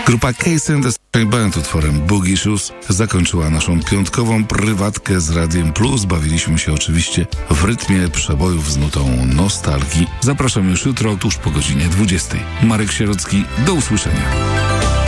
Grupa Case and the Band utworem Boogie Shoes zakończyła naszą piątkową prywatkę z Radiem Plus. Bawiliśmy się oczywiście w rytmie przebojów z nutą nostalgii. Zapraszam już jutro tuż po godzinie 20. Marek Sierocki, do usłyszenia.